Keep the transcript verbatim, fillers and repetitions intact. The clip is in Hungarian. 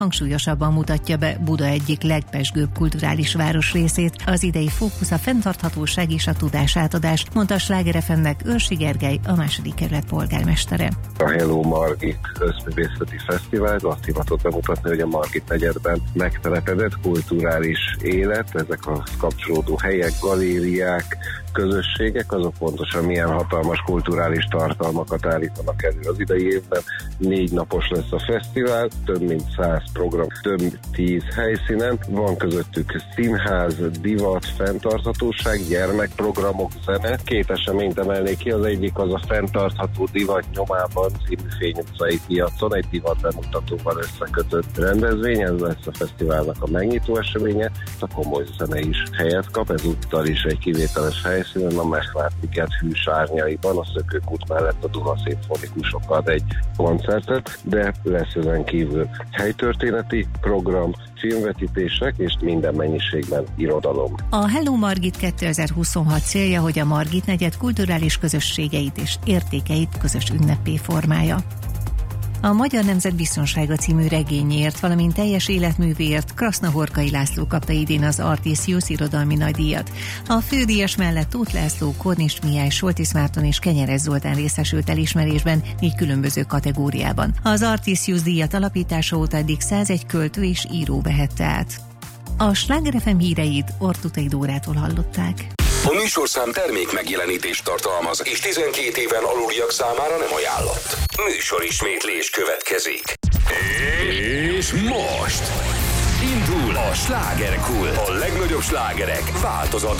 hangsúlyosabban mutatja be Buda egyik legpezsgőbb kulturális városrészét. Az idei fókusz a fenntarthatóság és a tudásátadás, mondta a Sláger ef em-nek Őrsi Gergely, a második kerület polgármestere. A Hello Margit Összművészeti Fesztivál azt hivatott bemutatni, hogy a Margit negyedben megtelepedett kulturális élet, ezek a kapcsolódó helyek, galériák, közösségek, azok pontosan milyen hatalmas kulturális tartalmakat állítanak elő. Az idei évben négy napos lesz a fesztivál, több mint száz program, több mint tíz helyszínen, van közöttük színház, divat, fenntarthatóság, gyermekprogramok, zene. Két eseményt emelnék ki, az egyik az a fenntartható divat nyomában című Fény utcai piacon, egy divat bemutatóval összekötött rendezvény, ez lesz a fesztiválnak a megnyitó eseménye, a komoly zene is helyet kap, ezúttal is egy kivételes hely helyszínen a Mechvártiket hűsárnyaiban, a Szökőkút mellett a Duna szimfonikusok ad egy koncertet, de lesz ezen kívül helytörténeti program, filmvetítések és minden mennyiségben irodalom. A Hello Margit kétezer-huszonhat célja, hogy a Margit negyed kulturális közösségeit és értékeit közös ünnepé formálja. A Magyar Nemzet Biztonsága című regényért, valamint teljes életművéért Krasznahorkai László kapta idén az Artisius irodalmi nagydíjat. A fődíjas mellett Tóth László, Kornis Mihály, Soltis Márton és Kenyeres Zoltán részesült elismerésben négy különböző kategóriában. Az Artisius díjat alapítása óta eddig százegy költő és író vehette át. A Sláger ef em híreit Ortutai Dórától hallották. A műsorszám termék megjelenítést tartalmaz, és tizenkét éven aluliak számára nem ajánlott. Műsorismétlés következik. És most indul a slágerkult. A legnagyobb slágerek változatban.